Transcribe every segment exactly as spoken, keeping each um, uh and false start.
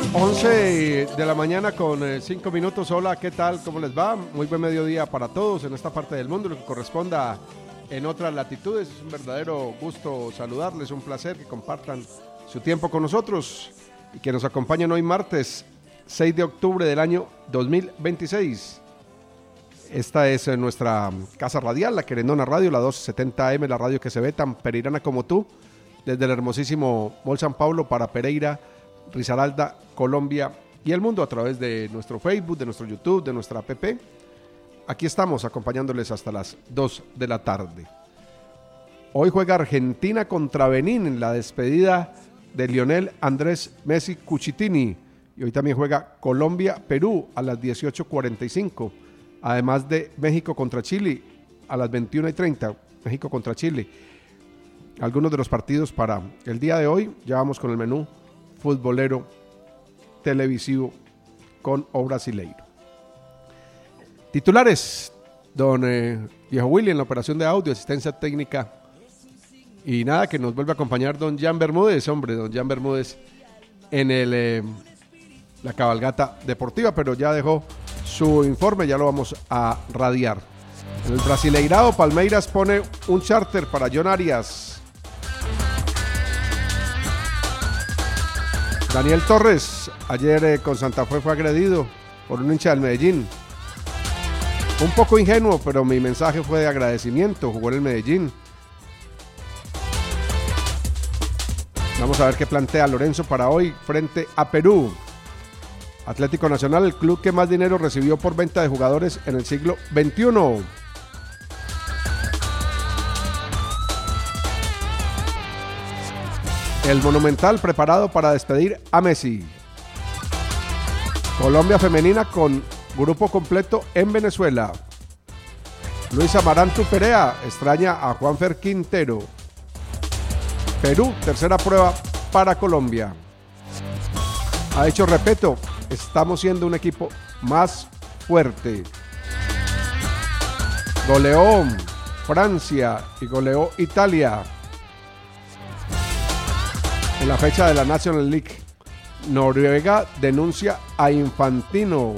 once de la mañana con cinco minutos. Hola, ¿qué tal? ¿Cómo les va? Muy buen mediodía para todos en esta parte del mundo, lo que corresponda en otras latitudes. Es un verdadero gusto saludarles, un placer que compartan su tiempo con nosotros y que nos acompañen hoy martes seis de octubre del año dos mil veintiséis. Esta es nuestra casa radial, la Querendona Radio, la doscientos setenta A M, la radio que se ve tan pereirana como tú, desde el hermosísimo Mall San Pablo para Pereira, Risaralda, Colombia y el mundo a través de nuestro Facebook, de nuestro YouTube, de nuestra app. Aquí estamos acompañándoles hasta las dos de la tarde. Hoy juega Argentina contra Benín en la despedida de Lionel Andrés Messi Cucitini. Y hoy también juega Colombia-Perú a las dieciocho cuarenta y cinco. Además de México contra Chile a las veintiuna y treinta. México contra Chile. Algunos de los partidos para el día de hoy. Ya vamos con el menú futbolero televisivo con O Brasileiro. Titulares: don eh, Viejo Willy en la operación de audio, asistencia técnica. Y nada, que nos vuelve a acompañar don Jan Bermúdez, hombre, don Jan Bermúdez en el, eh, la cabalgata deportiva, pero ya dejó su informe, ya lo vamos a radiar. En el Brasileirao, Palmeiras pone un charter para John Arias. Daniel Torres, ayer eh, con Santa Fe fue agredido por un hincha del Medellín. Un poco ingenuo, pero mi mensaje fue de agradecimiento, jugó en el Medellín. Vamos a ver qué plantea Lorenzo para hoy frente a Perú. Atlético Nacional, el club que más dinero recibió por venta de jugadores en el siglo veintiuno. El Monumental preparado para despedir a Messi. Colombia femenina con grupo completo en Venezuela. Luis Amaranto Perea extraña a Juanfer Quintero. Perú, tercera prueba para Colombia. Ha dicho Repeto, estamos siendo un equipo más fuerte. Goleó Francia y goleó Italia. En la fecha de la National League, Noruega denuncia a Infantino.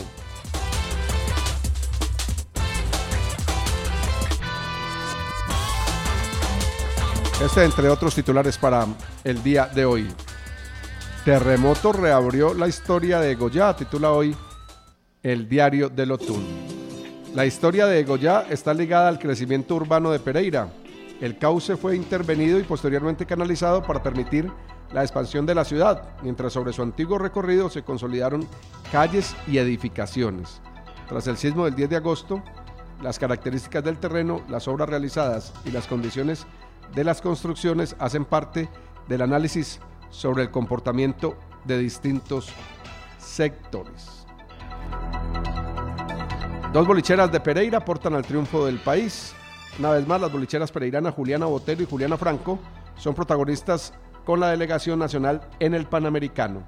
Este entre otros titulares para el día de hoy. Terremoto reabrió la historia de Goya, titula hoy el diario del Otún. La historia de Goya está ligada al crecimiento urbano de Pereira. El cauce fue intervenido y posteriormente canalizado para permitir la expansión de la ciudad, mientras sobre su antiguo recorrido se consolidaron calles y edificaciones. Tras el sismo del diez de agosto, las características del terreno, las obras realizadas y las condiciones de las construcciones hacen parte del análisis sobre el comportamiento de distintos sectores. Dos bolicheras de Pereira aportan al triunfo del país. Una vez más, las bolicheras pereiranas Juliana Botero y Juliana Franco son protagonistas con la delegación nacional en el Panamericano.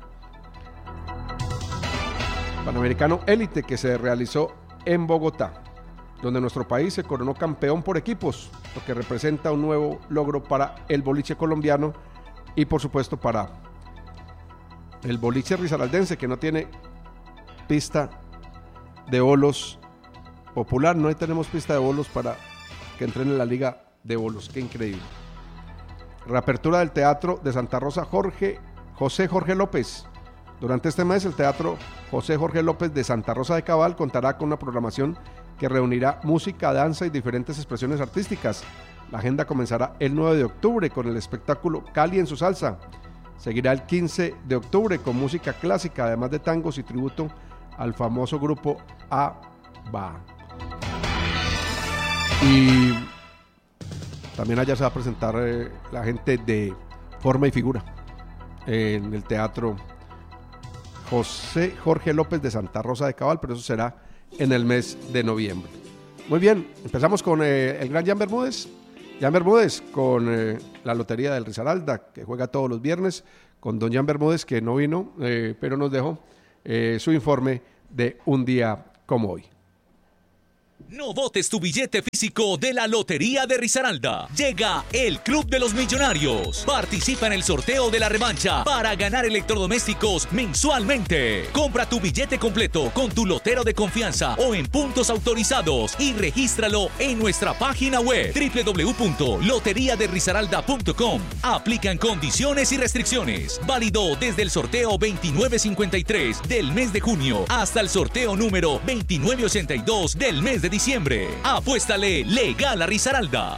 Panamericano Élite que se realizó en Bogotá, donde nuestro país se coronó campeón por equipos, lo que representa un nuevo logro para el boliche colombiano y por supuesto para el boliche risaraldense, que no tiene pista de bolos popular. No tenemos pista de bolos para que entren en la liga de bolos. Qué increíble. Reapertura del Teatro de Santa Rosa Jorge José Jorge López. Durante este mes el Teatro José Jorge López de Santa Rosa de Cabal contará con una programación que reunirá música, danza y diferentes expresiones artísticas. La agenda comenzará el nueve de octubre con el espectáculo Cali en su salsa. Seguirá el quince de octubre con música clásica, además de tangos y tributo al famoso grupo ABBA. Y también allá se va a presentar eh, la gente de Forma y Figura eh, en el Teatro José Jorge López de Santa Rosa de Cabal, pero eso será en el mes de noviembre. Muy bien, empezamos con eh, el gran Jan Bermúdez. Jan Bermúdez con eh, la Lotería del Risaralda, que juega todos los viernes, con don Jan Bermúdez, que no vino, eh, pero nos dejó eh, su informe de un día como hoy. No botes tu billete físico de la Lotería de Risaralda. Llega el Club de los Millonarios. Participa en el sorteo de la revancha para ganar electrodomésticos mensualmente. Compra tu billete completo con tu lotero de confianza o en puntos autorizados y regístralo en nuestra página web doble u doble u doble u punto lotería de risaralda punto com. Aplican condiciones y restricciones. Válido desde el sorteo veintinueve cincuenta y tres del mes de junio hasta el sorteo número veintinueve ochenta y dos del mes de diciembre. Apuéstale legal a Risaralda.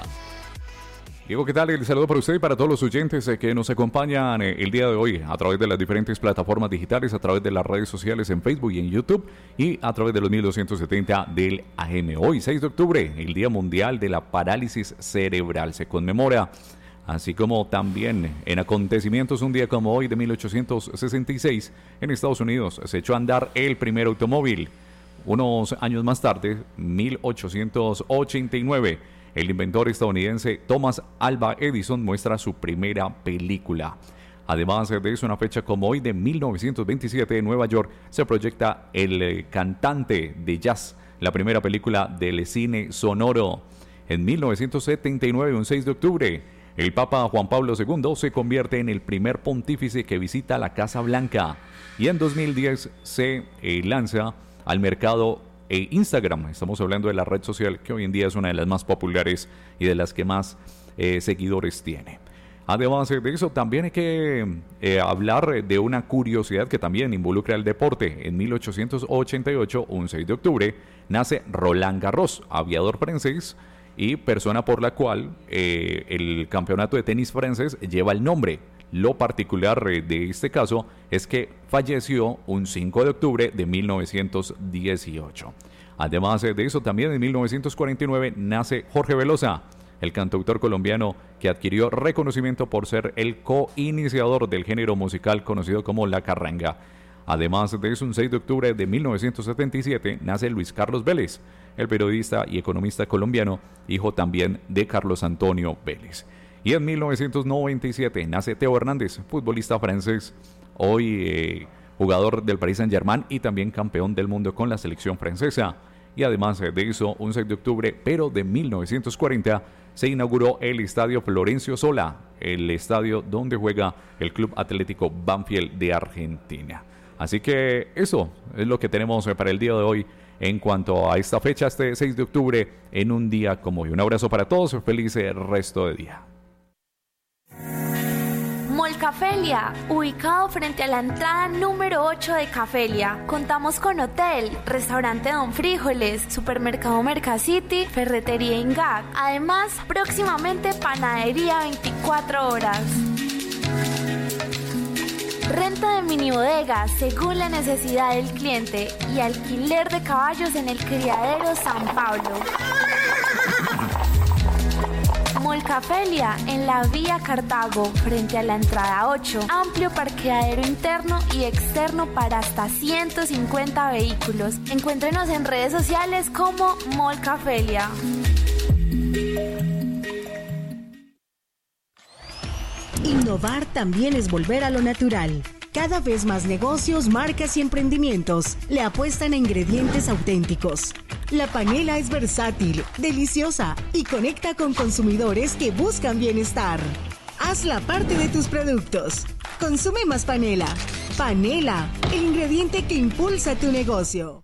Diego, ¿qué tal? El saludo para usted y para todos los oyentes que nos acompañan el día de hoy a través de las diferentes plataformas digitales, a través de las redes sociales en Facebook y en YouTube y a través de los mil doscientos setenta del A M. Hoy, seis de octubre, el Día Mundial de la Parálisis Cerebral. Se conmemora, así como también en acontecimientos un día como hoy de mil ochocientos sesenta y seis, en Estados Unidos se echó a andar el primer automóvil. Unos años más tarde, mil ochocientos ochenta y nueve, el inventor estadounidense Thomas Alva Edison muestra su primera película. Además de eso, una fecha como hoy de mil novecientos veintisiete, en Nueva York, se proyecta El eh, cantante de jazz, la primera película del cine sonoro. En mil novecientos setenta y nueve, un seis de octubre, el Papa Juan Pablo segundo se convierte en el primer pontífice que visita la Casa Blanca. Y en dos mil diez se eh, lanza al mercado e Instagram. Estamos hablando de la red social que hoy en día es una de las más populares y de las que más eh, seguidores tiene. Además de eso, también hay que eh, hablar de una curiosidad que también involucra el deporte. En mil ochocientos ochenta y ocho, un seis de octubre, nace Roland Garros, aviador francés y persona por la cual eh, el campeonato de tenis francés lleva el nombre. Lo particular de este caso es que falleció un cinco de octubre de mil novecientos dieciocho. Además de eso, también en mil novecientos cuarenta y nueve nace Jorge Velosa, el cantautor colombiano que adquirió reconocimiento por ser el co-iniciador del género musical conocido como la carranga. Además de eso, un seis de octubre de mil novecientos setenta y siete nace Luis Carlos Vélez, el periodista y economista colombiano, hijo también de Carlos Antonio Vélez. Y en mil novecientos noventa y siete nace Teo Hernández, futbolista francés, hoy eh, jugador del Paris Saint-Germain y también campeón del mundo con la selección francesa. Y además de eso, un seis de octubre, pero de mil novecientos cuarenta, se inauguró el Estadio Florencio Sola, el estadio donde juega el Club Atlético Banfield de Argentina. Así que eso es lo que tenemos para el día de hoy en cuanto a esta fecha, este seis de octubre, en un día como hoy. Un abrazo para todos, feliz resto de día. Molcafelia, ubicado frente a la entrada número ocho de Cafelia. Contamos con hotel, restaurante Don Frijoles, supermercado Mercacity, ferretería Ingag. Además, próximamente panadería veinticuatro horas. Renta de minibodegas según la necesidad del cliente y alquiler de caballos en el criadero San Pablo. Molcafelia, en la vía Cartago, frente a la entrada ocho. Amplio parqueadero interno y externo para hasta ciento cincuenta vehículos. Encuéntrenos en redes sociales como Molcafelia. Innovar también es volver a lo natural. Cada vez más negocios, marcas y emprendimientos le apuestan a ingredientes auténticos. La panela es versátil, deliciosa y conecta con consumidores que buscan bienestar. Hazla parte de tus productos. Consume más panela. Panela, el ingrediente que impulsa tu negocio.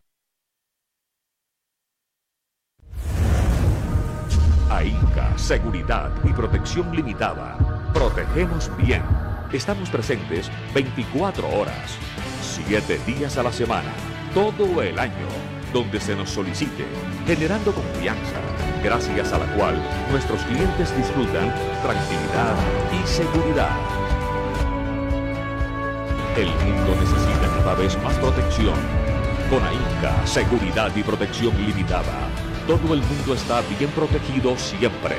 AINCA, Seguridad y Protección Limitada. Protegemos bien. Estamos presentes veinticuatro horas, siete días a la semana, todo el año, donde se nos solicite, generando confianza, gracias a la cual nuestros clientes disfrutan tranquilidad y seguridad. El mundo necesita cada vez más protección. Con AINCA, Seguridad y Protección Limitada, todo el mundo está bien protegido siempre.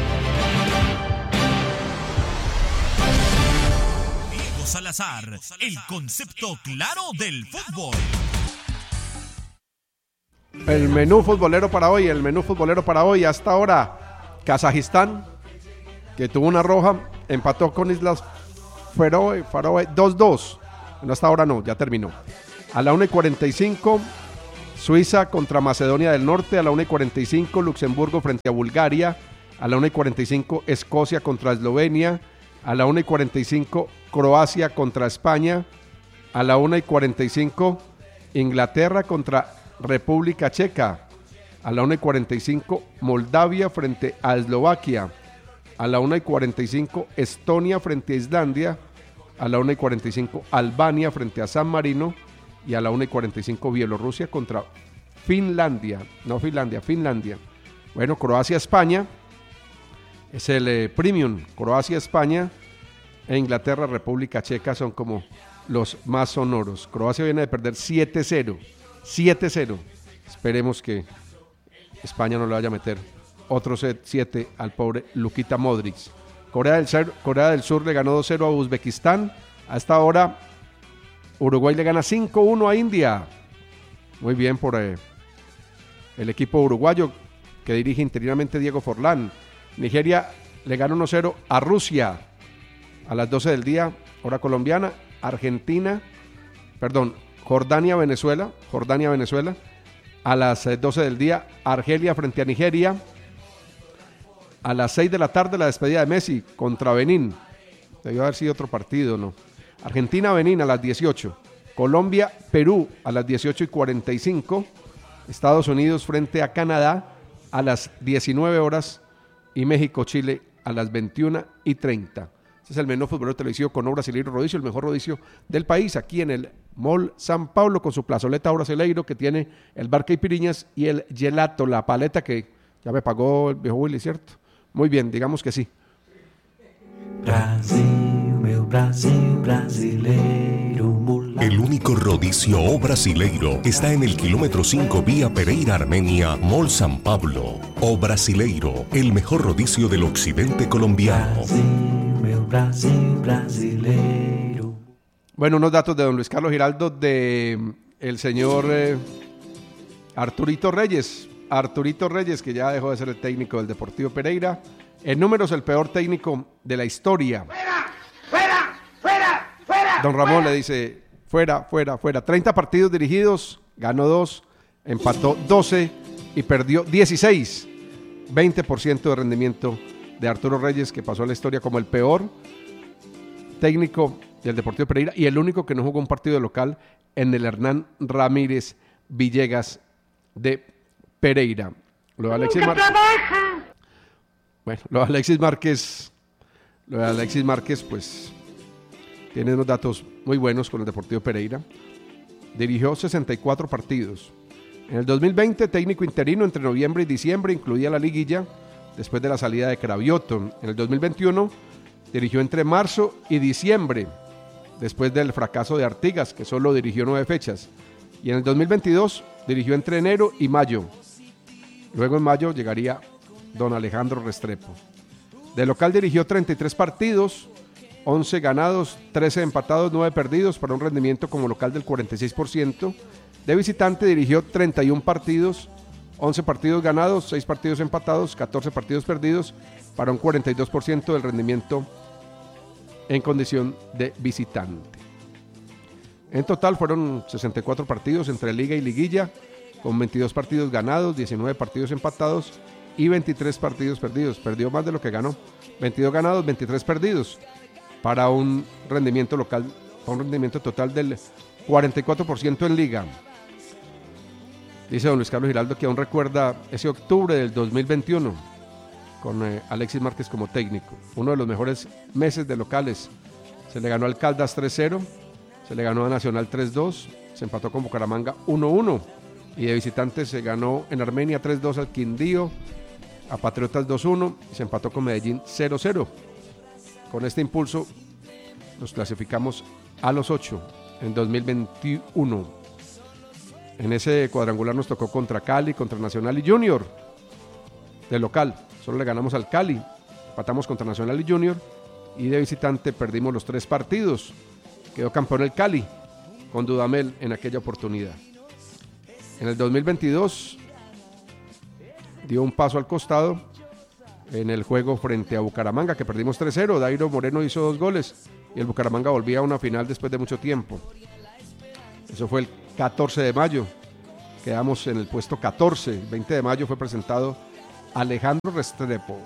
Salazar, el concepto claro del fútbol. El menú futbolero para hoy, el menú futbolero para hoy. Hasta ahora, Kazajistán, que tuvo una roja, empató con Islas Faroe, Faroe dos dos. No, hasta ahora no, ya terminó. A la una y cuarenta y cinco, Suiza contra Macedonia del Norte a la una y cuarenta y cinco, Luxemburgo frente a Bulgaria, a la una y cuarenta y cinco, Escocia contra Eslovenia, a la una y cuarenta y cinco, Croacia contra España, a la una y cuarenta y cinco, Inglaterra contra República Checa, a la una y cuarenta y cinco, Moldavia frente a Eslovaquia, a la una y cuarenta y cinco, Estonia frente a Islandia, a la una y cuarenta y cinco, Albania frente a San Marino, y a la una y cuarenta y cinco, Bielorrusia contra Finlandia, no Finlandia, Finlandia. Bueno, Croacia-España es el eh, premium, Croacia-España e Inglaterra-República Checa son como los más sonoros. Croacia viene de perder siete cero, siete cero. Esperemos que España no le vaya a meter otro set siete al pobre Luquita Modric. Corea del Sur, Corea del Sur le ganó dos cero a Uzbekistán. Hasta ahora Uruguay le gana cinco uno a India. Muy bien por eh, el equipo uruguayo que dirige interinamente Diego Forlán. Nigeria le gana uno cero a Rusia a las doce del día, hora colombiana. Argentina, perdón, Jordania-Venezuela, Jordania-Venezuela a las doce del día. Argelia frente a Nigeria. A las seis de la tarde la despedida de Messi contra Benín. Debió haber sido otro partido, ¿no? Argentina-Benín a las dieciocho. Colombia-Perú a las dieciocho y cuarenta y cinco. Estados Unidos frente a Canadá a las diecinueve horas. Y México-Chile a las veintiuna y treinta. Este es el menú futbolero televisivo con O Brasileiro Rodicio, el mejor rodicio del país, aquí en el Mall San Pablo, con su plazoleta O Brasileiro, que tiene el bar Caipiriñas y el gelato, la paleta que ya me pagó el viejo Willy, ¿cierto? Muy bien, digamos que sí. Brasil, meu Brasil, brasileiro, mula. El único rodicio O Brasileiro está en el kilómetro cinco vía Pereira Armenia, Mall San Pablo. O Brasileiro, el mejor rodicio del occidente colombiano. Brasil, meu Brasil, brasileiro. Bueno, unos datos de don Luis Carlos Giraldo de el señor eh, Arturito Reyes. Arturito Reyes, que ya dejó de ser el técnico del Deportivo Pereira. En números, el peor técnico de la historia. ¡Fuera! ¡Fuera! ¡Fuera! ¡Fuera! Don Ramón fuera. Le dice, fuera, fuera, fuera. treinta partidos dirigidos, ganó dos, empató doce y perdió dieciséis. veinte por ciento de rendimiento de Arturo Reyes, que pasó a la historia como el peor técnico del Deportivo Pereira y el único que no jugó un partido local en el Hernán Ramírez Villegas de Pereira. Lo de Alexis Márquez. Bueno, lo de Alexis Márquez, lo de Alexis Márquez, pues tiene unos datos muy buenos con el Deportivo Pereira. Dirigió sesenta y cuatro partidos. En el dos mil veinte, técnico interino entre noviembre y diciembre, incluía la liguilla después de la salida de Cravioto. En el dos mil veintiuno, dirigió entre marzo y diciembre, después del fracaso de Artigas, que solo dirigió nueve fechas. Y en el dos mil veintidós, dirigió entre enero y mayo. Luego en mayo llegaría don Alejandro Restrepo. De local dirigió treinta y tres partidos, once ganados, trece empatados, nueve perdidos, para un rendimiento como local del cuarenta y seis por ciento. De visitante dirigió treinta y uno partidos, once partidos ganados, seis partidos empatados, catorce partidos perdidos, para un cuarenta y dos por ciento del rendimiento en condición de visitante. En total fueron sesenta y cuatro partidos entre liga y liguilla, con veintidós partidos ganados, diecinueve partidos empatados y veintitrés partidos perdidos. Perdió más de lo que ganó. veintidós ganados, veintitrés perdidos, para un rendimiento local, para un rendimiento total del cuarenta y cuatro por ciento en liga. Dice don Luis Carlos Giraldo que aún recuerda ese octubre del dos mil veintiuno con eh, Alexis Márquez como técnico. Uno de los mejores meses de locales. Se le ganó al Caldas tres cero, se le ganó a Nacional tres dos, se empató con Bucaramanga uno uno y de visitantes se ganó en Armenia tres dos al Quindío, a Patriotas dos uno y se empató con Medellín cero cero. Con este impulso nos clasificamos a los ocho en dos mil veintiuno. En ese cuadrangular nos tocó contra Cali, contra Nacional y Junior de local. Solo le ganamos al Cali, empatamos contra Nacional y Junior y de visitante perdimos los tres partidos. Quedó campeón el Cali con Dudamel en aquella oportunidad. En el dos mil veintidós dio un paso al costado en el juego frente a Bucaramanga, que perdimos tres cero. Dairo Moreno hizo dos goles y el Bucaramanga volvía a una final después de mucho tiempo. Eso fue el catorce de mayo quedamos en el puesto catorce. El veinte de mayo fue presentado Alejandro Restrepo.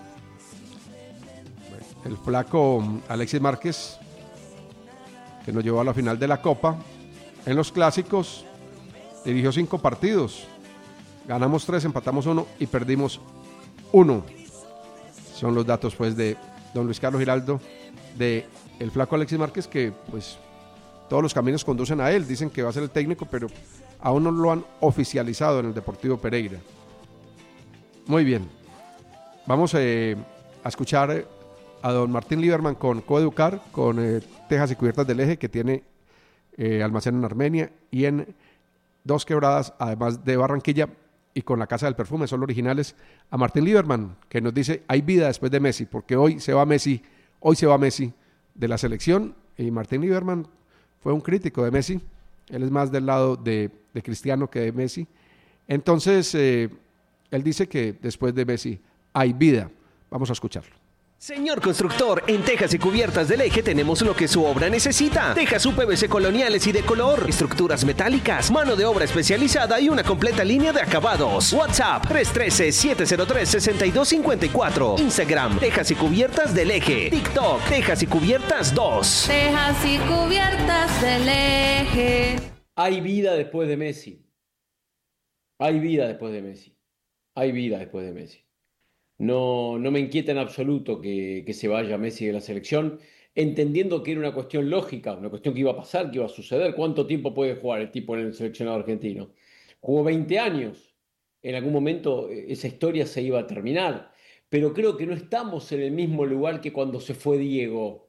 El flaco Alexis Márquez, que nos llevó a la final de la Copa. En los clásicos dirigió cinco partidos. Ganamos tres, empatamos uno y perdimos uno. Son los datos pues de don Luis Carlos Giraldo, de el flaco Alexis Márquez, que pues todos los caminos conducen a él. Dicen que va a ser el técnico, pero aún no lo han oficializado en el Deportivo Pereira. Muy bien. Vamos eh, a escuchar a don Martín Lieberman con Coeducar, con eh, tejas y cubiertas del Eje, que tiene eh, almacén en Armenia y en Dos Quebradas, además de Barranquilla, y con la Casa del Perfume, son originales. A Martín Lieberman, que nos dice, hay vida después de Messi, porque hoy se va Messi, hoy se va Messi de la selección, y Martín Lieberman fue un crítico de Messi, él es más del lado de, de Cristiano que de Messi. Entonces, eh, él dice que después de Messi hay vida. Vamos a escucharlo. Señor constructor, en Tejas y Cubiertas del Eje tenemos lo que su obra necesita. Tejas U P V C coloniales y de color, estructuras metálicas, mano de obra especializada y una completa línea de acabados. WhatsApp tres uno tres, siete cero tres, seis dos cinco cuatro. Instagram, Tejas y Cubiertas del Eje. TikTok, Tejas y Cubiertas dos. Tejas y Cubiertas del Eje. Hay vida después de Messi. Hay vida después de Messi. Hay vida después de Messi. No, no me inquieta en absoluto que, que se vaya Messi de la selección, entendiendo que era una cuestión lógica, una cuestión que iba a pasar, que iba a suceder. ¿Cuánto tiempo puede jugar el tipo en el seleccionado argentino? Jugó veinte años. En algún momento esa historia se iba a terminar. Pero creo que no estamos en el mismo lugar que cuando se fue Diego.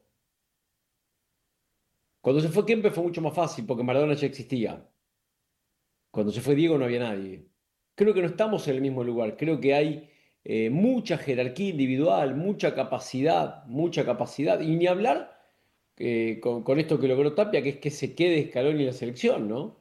Cuando se fue Kempe fue mucho más fácil, porque Maradona ya existía. Cuando se fue Diego no había nadie. Creo que no estamos en el mismo lugar. Creo que hay Eh, mucha jerarquía individual, mucha capacidad, mucha capacidad, y ni hablar eh, con, con esto que logró Tapia, que es que se quede Scaloni en la selección, ¿no?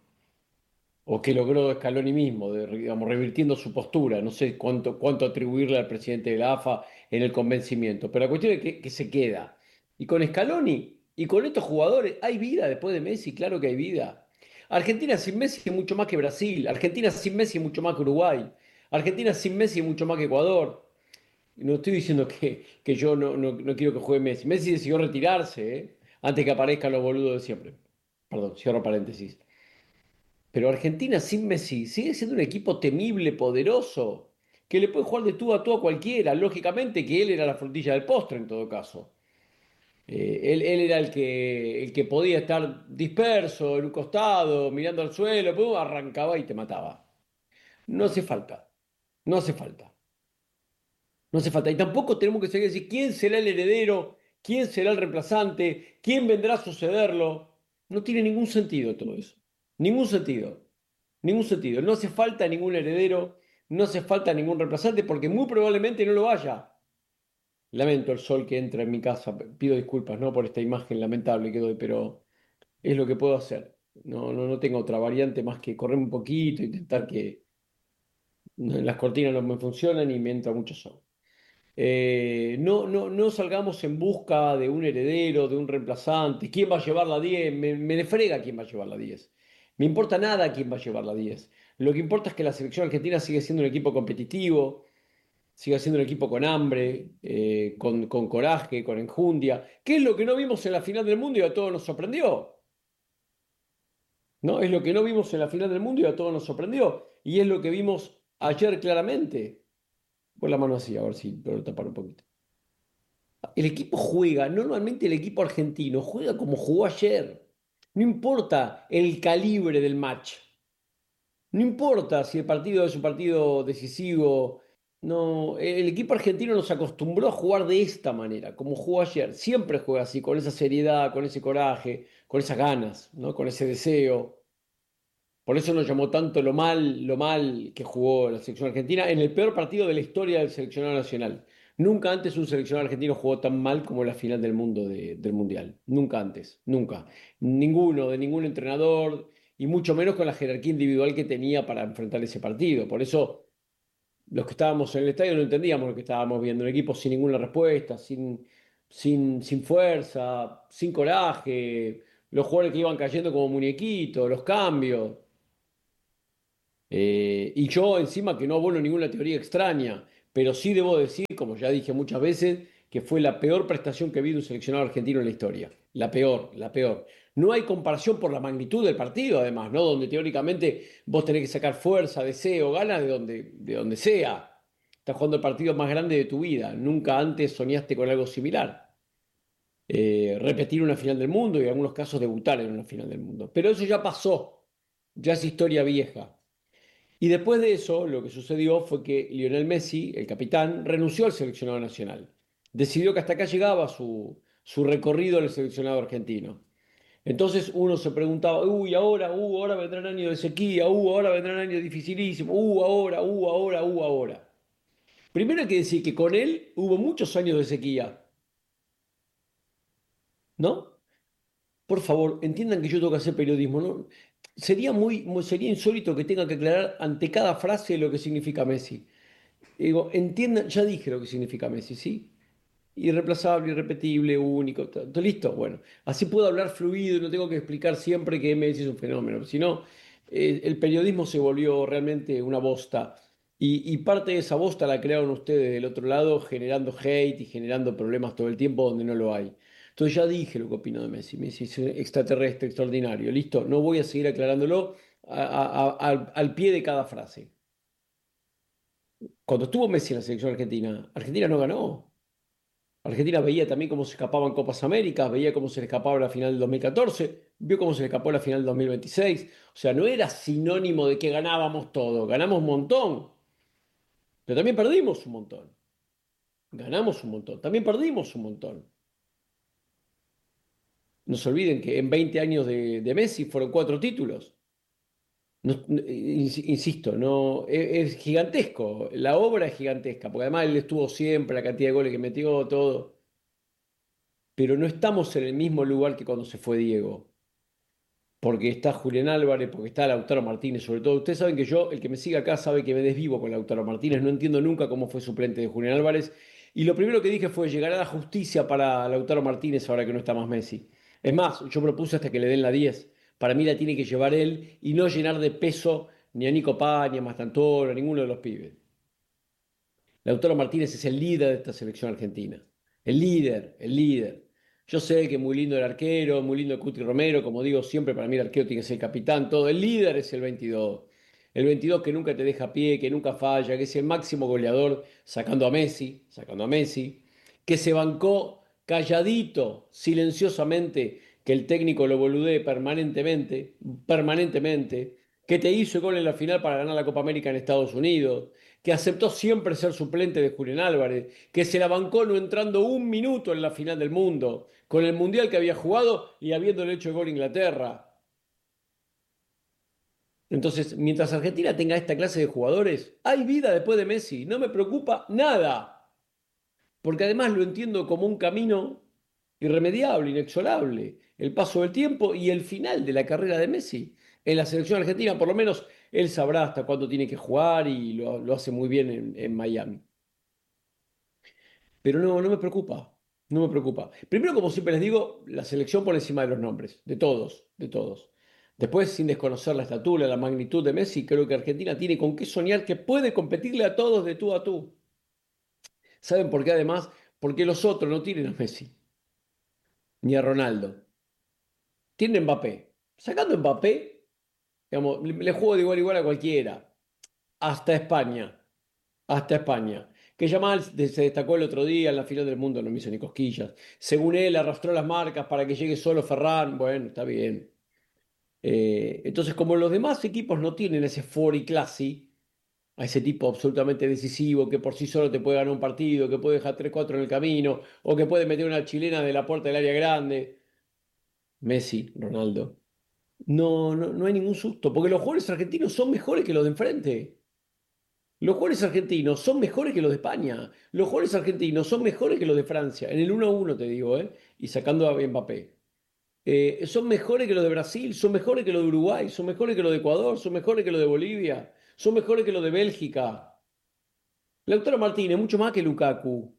O que logró Scaloni mismo, de, digamos, revirtiendo su postura. No sé cuánto, cuánto atribuirle al presidente de la A F A en el convencimiento, pero la cuestión es que, que se queda. Y con Scaloni y con estos jugadores, ¿hay vida después de Messi? Claro que hay vida. Argentina sin Messi es mucho más que Brasil, Argentina sin Messi es mucho más que Uruguay. Argentina sin Messi es mucho más que Ecuador. No estoy diciendo que, que yo no, no, no quiero que juegue Messi. Messi decidió retirarse, ¿eh? Antes que aparezcan los boludos de siempre. Perdón, cierro paréntesis. Pero Argentina sin Messi sigue siendo un equipo temible, poderoso, que le puede jugar de tú a tú a cualquiera. Lógicamente que él era la frutilla del postre en todo caso. Eh, él, él era el que, el que podía estar disperso en un costado, mirando al suelo, pum, arrancaba y te mataba. No hace falta. No hace falta. No hace falta. Y tampoco tenemos que seguir decir quién será el heredero, quién será el reemplazante, quién vendrá a sucederlo. No tiene ningún sentido todo eso. Ningún sentido. Ningún sentido. No hace falta ningún heredero, no hace falta ningún reemplazante, porque muy probablemente no lo haya. Lamento el sol que entra en mi casa. Pido disculpas, ¿no?, por esta imagen lamentable que doy, pero es lo que puedo hacer. No, no, no tengo otra variante más que correr un poquito, intentar que las cortinas no me funcionan y me entra mucho sol. Eh, no, no, no salgamos en busca de un heredero, de un reemplazante. ¿Quién va a llevar la diez? Me, me le frega quién va a llevar la diez. Me importa nada quién va a llevar la diez. Lo que importa es que la selección argentina sigue siendo un equipo competitivo, sigue siendo un equipo con hambre, eh, con, con coraje, con enjundia. ¿Qué es lo que no vimos en la final del mundo y a todos nos sorprendió? ¿No? Es lo que no vimos en la final del mundo y a todos nos sorprendió. Y es lo que vimos ayer claramente. Pon la mano así, a ver si puedo tapar un poquito. El equipo juega, normalmente el equipo argentino juega como jugó ayer. No importa el calibre del match. No importa si el partido es un partido decisivo. No, el equipo argentino nos acostumbró a jugar de esta manera, como jugó ayer. Siempre juega así, con esa seriedad, con ese coraje, con esas ganas, ¿no?, con ese deseo. Por eso nos llamó tanto lo mal, lo mal que jugó la selección argentina en el peor partido de la historia del seleccionado nacional. Nunca antes un seleccionado argentino jugó tan mal como la final del mundo de, del Mundial. Nunca antes, nunca. Ninguno, de ningún entrenador, y mucho menos con la jerarquía individual que tenía para enfrentar ese partido. Por eso los que estábamos en el estadio no entendíamos lo que estábamos viendo. Un equipo sin ninguna respuesta, sin, sin, sin fuerza, sin coraje, los jugadores que iban cayendo como muñequitos, los cambios. Eh, y yo encima que no abono ninguna teoría extraña, pero sí debo decir, como ya dije muchas veces, que fue la peor prestación que vi de un seleccionado argentino en la historia. La peor, la peor. No hay comparación por la magnitud del partido, además, ¿no? Donde teóricamente vos tenés que sacar fuerza, deseo, ganas de donde, de donde sea. Estás jugando el partido más grande de tu vida. Nunca antes soñaste con algo similar. Eh, repetir una final del mundo y en algunos casos debutar en una final del mundo. Pero eso ya pasó. Ya es historia vieja. Y después de eso, lo que sucedió fue que Lionel Messi, el capitán, renunció al seleccionado nacional. Decidió que hasta acá llegaba su, su recorrido en el seleccionado argentino. Entonces uno se preguntaba, uy, ahora, uh, ahora vendrán años de sequía, uh, ahora vendrán años dificilísimos, uh, ahora, uh, ahora, uh, ahora. Primero hay que decir que con él hubo muchos años de sequía, ¿no? Por favor, entiendan que yo tengo que hacer periodismo, ¿no? Sería muy, muy- sería insólito que tenga que aclarar ante cada frase lo que significa Messi. Digo, entiendan, ya dije lo que significa Messi, ¿sí? Irreemplazable, irrepetible, único, ta- ta- listo. Bueno, así puedo hablar fluido y no tengo que explicar siempre que Messi es un fenómeno. Si no, eh, el periodismo se volvió realmente una bosta. Y, y parte de esa bosta la crearon ustedes del otro lado, generando hate y generando problemas todo el tiempo donde no lo hay. Entonces ya dije lo que opino de Messi. Messi es un extraterrestre extraordinario. Listo, no voy a seguir aclarándolo a- a- a- al al pie de cada frase. Cuando estuvo Messi en la selección argentina, Argentina no ganó. Argentina veía también cómo se escapaban Copas Américas, veía cómo se le escapaba la final del dos mil catorce, vio cómo se le escapó la final del dos mil veintiséis. O sea, no era sinónimo de que ganábamos todo, ganamos un montón, pero también perdimos un montón. Ganamos un montón, también perdimos un montón. No se olviden que en veinte años de, de Messi fueron cuatro títulos. No- no- ins- insisto, no, es, es gigantesco, la obra es gigantesca, porque además él estuvo siempre, la cantidad de goles que metió, todo. Pero no estamos en el mismo lugar que cuando se fue Diego, porque está Julián Álvarez, porque está Lautaro Martínez, sobre todo. Ustedes saben que yo, el que me sigue acá, sabe que me desvivo con Lautaro Martínez, no entiendo nunca cómo fue suplente de Julián Álvarez. Y lo primero que dije fue, llegará la justicia para Lautaro Martínez ahora que no está más Messi. Es más, yo propuse hasta que le den la diez. Para mí la tiene que llevar él y no llenar de peso ni a Nico Paz, ni a Mastantoro, a ninguno de los pibes. Lautaro Martínez es el líder de esta selección argentina. El líder, el líder. Yo sé que muy lindo el arquero, muy lindo el Cuti Romero, como digo siempre, para mí el arquero tiene que ser el capitán, todo. El líder es el veintidós. El veintidós que nunca te deja pie, que nunca falla, que es el máximo goleador, sacando a Messi, sacando a Messi, que se bancó calladito, silenciosamente, que el técnico lo boludee permanentemente, permanentemente, que te hizo gol en la final para ganar la Copa América en Estados Unidos, que aceptó siempre ser suplente de Julián Álvarez, que se la bancó no entrando un minuto en la final del mundo, con el mundial que había jugado y habiéndole hecho gol a Inglaterra. Entonces, mientras Argentina tenga esta clase de jugadores, hay vida después de Messi, no me preocupa nada, porque además lo entiendo como un camino irremediable, inexorable, el paso del tiempo y el final de la carrera de Messi. En la selección argentina, por lo menos, él sabrá hasta cuándo tiene que jugar y lo, lo hace muy bien en, en Miami. Pero no, no me preocupa, no me preocupa. Primero, como siempre les digo, la selección por encima de los nombres, de todos, de todos. Después, sin desconocer la estatura, la magnitud de Messi, creo que Argentina tiene con qué soñar que puede competirle a todos de tú a tú. ¿Saben por qué además? Porque los otros no tienen a Messi, ni a Ronaldo. Tienen a Mbappé. Sacando a Mbappé, digamos, le, le juego de igual a igual a cualquiera. Hasta España. Hasta España. Que Yamal se destacó el otro día en la final del mundo, no me hizo ni cosquillas. Según él, arrastró las marcas para que llegue solo Ferran. Bueno, está bien. Eh, entonces, como los demás equipos no tienen ese Fori Classy, a ese tipo absolutamente decisivo que por sí solo te puede ganar un partido, que puede dejar tres cuatro en el camino, o que puede meter una chilena de la puerta del área grande, Messi, Ronaldo. No, no, no hay ningún susto, porque los jugadores argentinos son mejores que los de enfrente. Los jugadores argentinos son mejores que los de España. Los jugadores argentinos son mejores que los de Francia. En el uno a uno te digo, ¿eh? Y sacando a Mbappé. Eh, son mejores que los de Brasil, son mejores que los de Uruguay, son mejores que los de Ecuador, son mejores que los de Bolivia, son mejores que los de Bélgica. Lautaro Martínez, mucho más que Lukaku.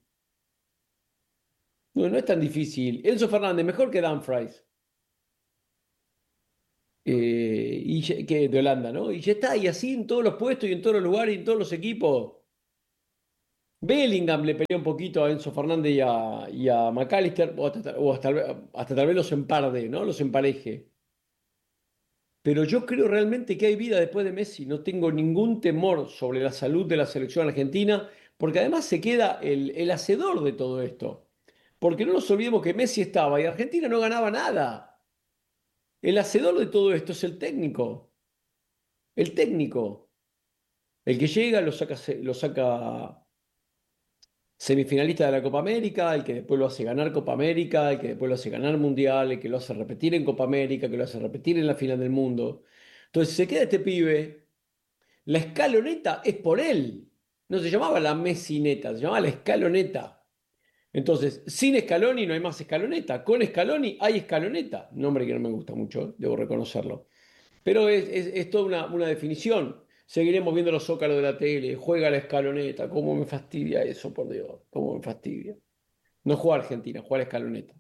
No, no es tan difícil. Enzo Fernández, mejor que Dumfries. eh, y ya- que de Holanda, ¿no? Y ya está, y así en todos los puestos y en todos los lugares y en todos los equipos. Bellingham le peleó un poquito a Enzo Fernández y a, y a McAllister, o hasta, o hasta, hasta tal vez los emparde, ¿no? Los empareje. Pero yo creo realmente que hay vida después de Messi. No tengo ningún temor sobre la salud de la selección argentina, porque además se queda el, el hacedor de todo esto. Porque no nos olvidemos que Messi estaba y Argentina no ganaba nada. El hacedor de todo esto es el técnico. El técnico. El que llega, lo saca, lo saca semifinalista de la Copa América, el que después lo hace ganar Copa América, el que después lo hace ganar Mundial, el que lo hace repetir en Copa América, que lo hace repetir en la final del mundo. Entonces se queda este pibe, la escaloneta es por él. No se llamaba la Messineta, se llamaba la escaloneta. Entonces, sin Scaloni no hay más escaloneta. Con Scaloni hay escaloneta. Nombre que no me gusta mucho, debo reconocerlo. Pero es, es, es toda una, una definición. Seguiremos viendo los zócalos de la tele, juega la escaloneta. ¿Cómo me fastidia eso, por Dios? ¿Cómo me fastidia? No juega Argentina, juega la escaloneta.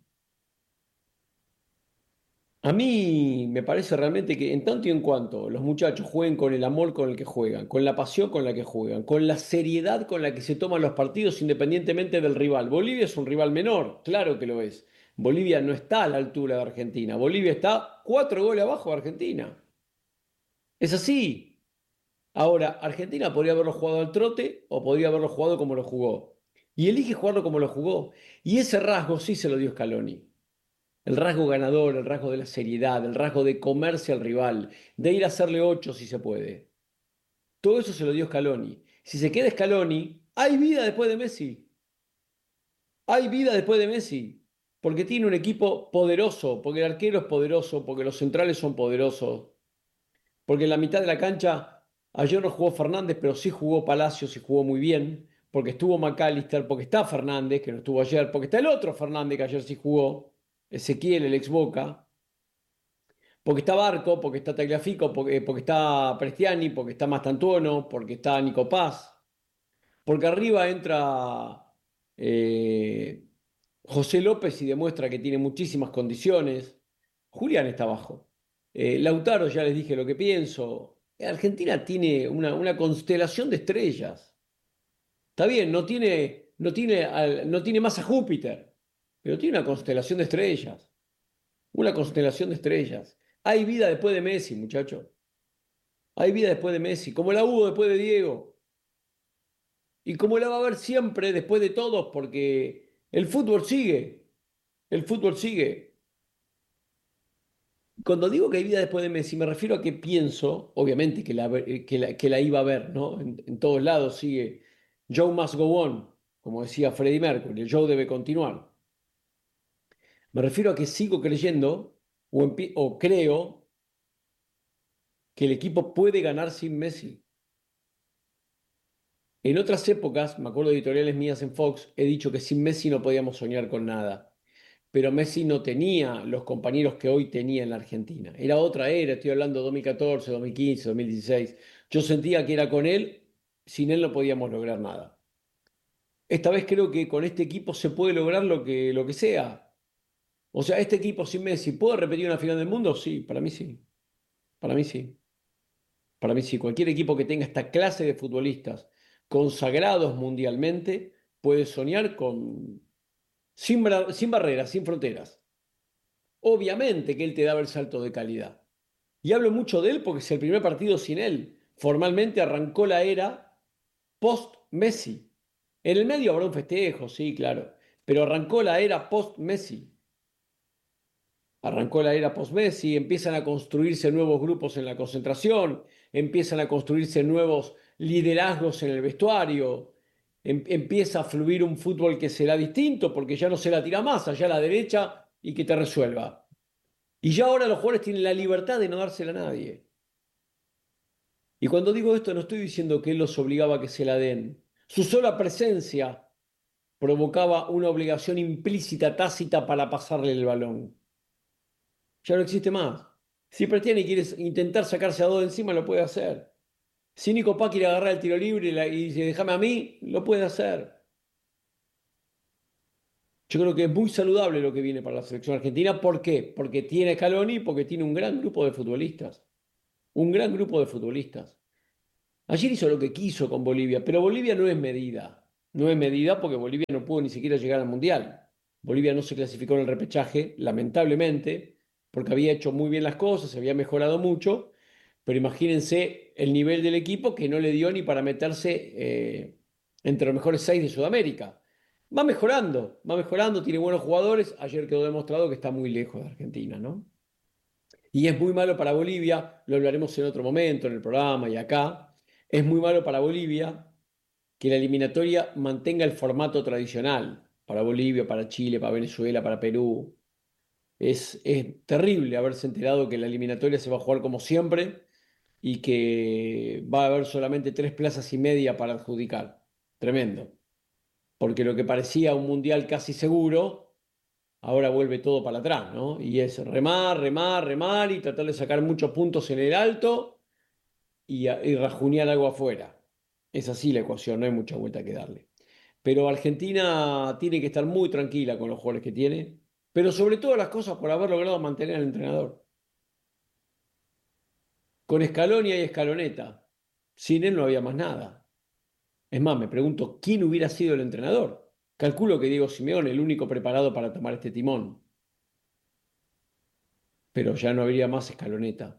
A mí me parece realmente que en tanto y en cuanto los muchachos jueguen con el amor con el que juegan, con la pasión con la que juegan, con la seriedad con la que se toman los partidos independientemente del rival. Bolivia es un rival menor, claro que lo es. Bolivia no está a la altura de Argentina. Bolivia está cuatro goles abajo de Argentina. Es así. Ahora, Argentina podría haberlo jugado al trote o podría haberlo jugado como lo jugó. Y elige jugarlo como lo jugó. Y ese rasgo sí se lo dio Scaloni. El rasgo ganador, el rasgo de la seriedad, el rasgo de comerse al rival, de ir a hacerle ocho si se puede. Todo eso se lo dio Scaloni. Si se queda Scaloni, hay vida después de Messi. Hay vida después de Messi. Porque tiene un equipo poderoso, porque el arquero es poderoso, porque los centrales son poderosos. Porque en la mitad de la cancha, ayer no jugó Fernández, pero sí jugó Palacios y jugó muy bien. Porque estuvo McAllister, porque está Fernández, que no estuvo ayer, porque está el otro Fernández que ayer sí jugó. Ezequiel, el ex Boca, porque está Barco, porque está Tagliafico, porque, porque está Prestiani, porque está Mastantuono, porque está Nico Paz, porque arriba entra eh, José López y demuestra que tiene muchísimas condiciones. Julián está abajo. Eh, Lautaro, ya les dije lo que pienso. Argentina tiene una, una constelación de estrellas. Está bien, no tiene, no tiene, no tiene más a Júpiter, pero tiene una constelación de estrellas. Una constelación de estrellas. Hay vida después de Messi, muchachos. Hay vida después de Messi, como la hubo después de Diego. Y como la va a haber siempre después de todos, porque el fútbol sigue. El fútbol sigue. Cuando digo que hay vida después de Messi, me refiero a que pienso, obviamente, que la, que la, que la iba a ver, ¿no? En, en todos lados sigue Show must go on, como decía Freddie Mercury, el show debe continuar. Me refiero a que sigo creyendo o, o creo que el equipo puede ganar sin Messi. En otras épocas, me acuerdo de editoriales mías en Fox, he dicho que sin Messi no podíamos soñar con nada. Pero Messi no tenía los compañeros que hoy tenía en la Argentina. Era otra era, estoy hablando de dos mil catorce, dos mil quince, dos mil dieciséis. Yo sentía que era con él, sin él no podíamos lograr nada. Esta vez creo que con este equipo se puede lograr lo que, lo que sea. O sea, este equipo sin Messi, ¿puede repetir una final del mundo? Sí, para mí sí. Para mí sí. Para mí sí. Cualquier equipo que tenga esta clase de futbolistas consagrados mundialmente puede soñar con sin, sin barreras, sin fronteras. Obviamente que él te daba el salto de calidad. Y hablo mucho de él porque es el primer partido sin él. Formalmente arrancó la era post-Messi. En el medio habrá un festejo, sí, claro. Pero arrancó la era post-Messi. Arrancó la era post-Messi, empiezan a construirse nuevos grupos en la concentración, empiezan a construirse nuevos liderazgos en el vestuario, em, empieza a fluir un fútbol que será distinto porque ya no se la tira más, allá a la derecha y que te resuelva. Y ya ahora los jugadores tienen la libertad de no dársela a nadie. Y cuando digo esto no estoy diciendo que él los obligaba a que se la den. Su sola presencia provocaba una obligación implícita, tácita para pasarle el balón. Ya no existe más. Si Prestiani quiere intentar sacarse a dos de encima, lo puede hacer. Si Nico Paz quiere agarrar el tiro libre y dice, déjame a mí, lo puede hacer. Yo creo que es muy saludable lo que viene para la selección argentina. ¿Por qué? Porque tiene Scaloni, porque tiene un gran grupo de futbolistas. Un gran grupo de futbolistas. Ayer hizo lo que quiso con Bolivia, pero Bolivia no es medida. No es medida porque Bolivia no pudo ni siquiera llegar al Mundial. Bolivia no se clasificó en el repechaje, lamentablemente, porque había hecho muy bien las cosas, se había mejorado mucho, pero imagínense el nivel del equipo que no le dio ni para meterse eh, entre los mejores seis de Sudamérica. Va mejorando, va mejorando, tiene buenos jugadores. Ayer quedó demostrado que está muy lejos de Argentina, ¿no? Y es muy malo para Bolivia, lo hablaremos en otro momento en el programa y acá. Es muy malo para Bolivia que la eliminatoria mantenga el formato tradicional. Para Bolivia, para Chile, para Venezuela, para Perú. Es, es terrible haberse enterado que la eliminatoria se va a jugar como siempre y que va a haber solamente tres plazas y media para adjudicar. Tremendo. Porque lo que parecía un mundial casi seguro, ahora vuelve todo para atrás, ¿no? Y es remar, remar, remar y tratar de sacar muchos puntos en el alto y, y rajunear algo afuera. Es así la ecuación, no hay mucha vuelta que darle. Pero Argentina tiene que estar muy tranquila con los jugadores que tiene, pero sobre todo las cosas por haber logrado mantener al entrenador. Con Scaloni y Scaloneta, sin él no había más nada. Es más, me pregunto, ¿quién hubiera sido el entrenador? Calculo que Diego Simeone, el único preparado para tomar este timón. Pero ya no habría más Scaloneta.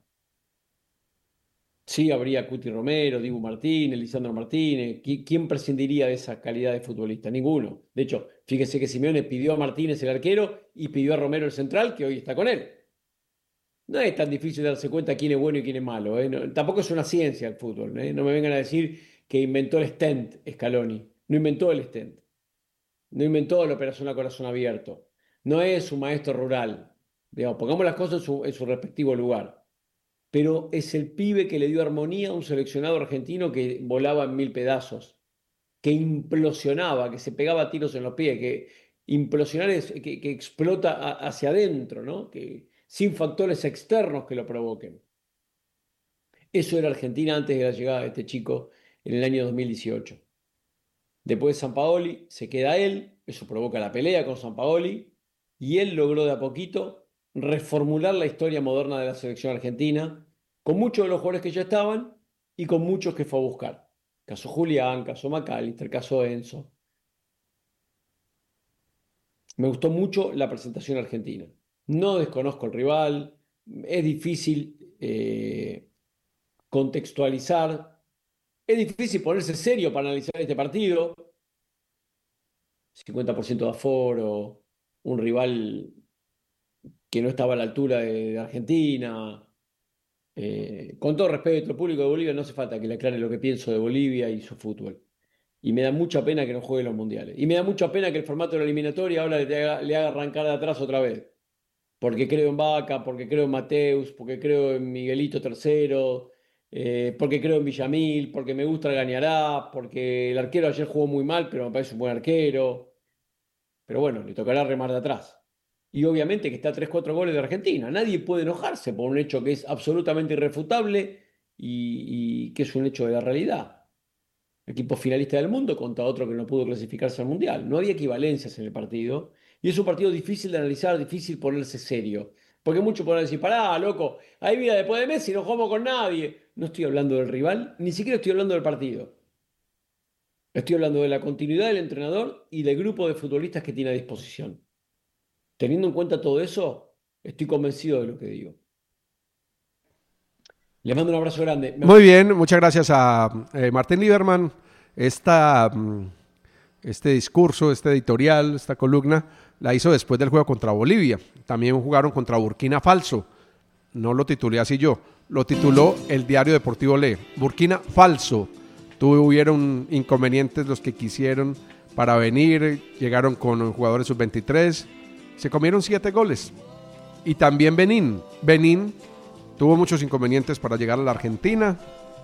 Sí, habría Cuti Romero, Dibu Martínez, Lisandro Martínez. ¿Quién prescindiría de esa calidad de futbolista? Ninguno. De hecho, fíjese que Simeone pidió a Martínez el arquero y pidió a Romero el central, que hoy está con él. No es tan difícil darse cuenta quién es bueno y quién es malo. ¿eh? No, tampoco es una ciencia el fútbol. ¿eh? No me vengan a decir que inventó el stent Scaloni. No inventó el stent. No inventó la operación a corazón abierto. No es un maestro rural. Digamos, pongamos las cosas en su, en su respectivo lugar. Pero es el pibe que le dio armonía a un seleccionado argentino que volaba en mil pedazos, que implosionaba, que se pegaba tiros en los pies, que implosionar es que, que explota a, hacia adentro, ¿no? Que, sin factores externos que lo provoquen. Eso era Argentina antes de la llegada de este chico en el año dos mil dieciocho. Después de Sampaoli se queda él, eso provoca la pelea con Sampaoli, y él logró de a poquito reformular la historia moderna de la selección argentina, con muchos de los jugadores que ya estaban y con muchos que fue a buscar. Caso Julián, caso McAllister, caso Enzo. Me gustó mucho la presentación argentina. No desconozco el rival, es difícil eh, contextualizar, es difícil ponerse serio para analizar este partido. cincuenta por ciento de aforo, un rival que no estaba a la altura de, de Argentina. Eh, con todo respeto, el público de Bolivia no hace falta que le aclare lo que pienso de Bolivia y su fútbol. Y me da mucha pena que no juegue los mundiales. Y me da mucha pena que el formato de la eliminatoria ahora le haga, le haga arrancar de atrás otra vez. Porque creo en Vaca, porque creo en Mateus, porque creo en Miguelito tercero, eh, porque creo en Villamil, porque me gusta Gañará, porque el arquero ayer jugó muy mal, pero me parece un buen arquero. Pero bueno, le tocará remar de atrás. Y obviamente que está a tres cuatro goles de Argentina. Nadie puede enojarse por un hecho que es absolutamente irrefutable y, y que es un hecho de la realidad. Equipo finalista del mundo contra otro que no pudo clasificarse al Mundial. No había equivalencias en el partido. Y es un partido difícil de analizar, difícil ponerse serio. Porque muchos pueden decir, pará, loco, ahí mira, después de Messi no jugamos con nadie. No estoy hablando del rival, ni siquiera estoy hablando del partido. Estoy hablando de la continuidad del entrenador y del grupo de futbolistas que tiene a disposición. Teniendo en cuenta todo eso, estoy convencido de lo que digo. Les mando un abrazo grande. Muy bien, muchas gracias a eh, Martín Lieberman. Esta, este discurso, este editorial, esta columna, la hizo después del juego contra Bolivia. También jugaron contra Burkina Faso. No lo titulé así yo, lo tituló el Diario Deportivo Le. Burkina Falso. Tuvieron inconvenientes los que quisieron para venir, llegaron con jugadores sub veintitrés. Se comieron siete goles. Y también Benín. Benín tuvo muchos inconvenientes para llegar a la Argentina.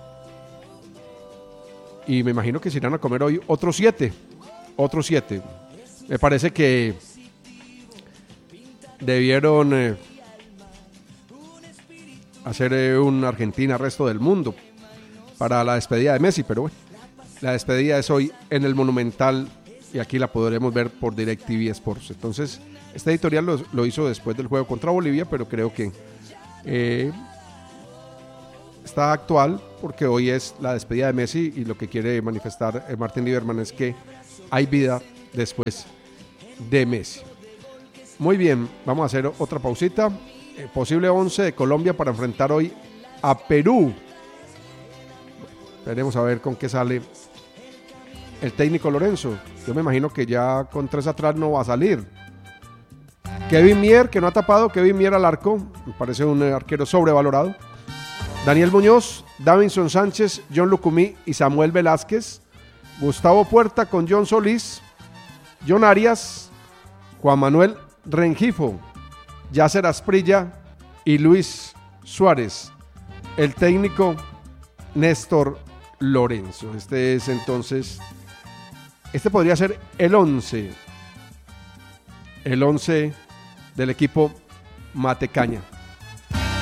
Y me imagino que se irán a comer hoy otros siete. Otros siete. Me parece que debieron eh, hacer eh, un Argentina-resto del mundo para la despedida de Messi. Pero bueno, la despedida es hoy en el Monumental y aquí la podremos ver por DirecTV Sports. Entonces, este editorial lo, lo hizo después del juego contra Bolivia, pero creo que eh, está actual porque hoy es la despedida de Messi y lo que quiere manifestar eh, Martin Lieberman es que hay vida después de Messi. Muy bien, vamos a hacer otra pausita. Eh, posible once de Colombia para enfrentar hoy a Perú. Veremos a ver con qué sale el técnico Lorenzo. Yo me imagino que ya con tres atrás no va a salir. Kevin Mier, que no ha tapado, Kevin Mier al arco, me parece un arquero sobrevalorado. Daniel Muñoz, Davinson Sánchez, John Lucumí y Samuel Velázquez. Gustavo Puerta con John Solís, John Arias, Juan Manuel Rengifo, Yasser Asprilla y Luis Suárez. El técnico Néstor Lorenzo. Este es entonces, este podría ser el once, el once del equipo Matecaña.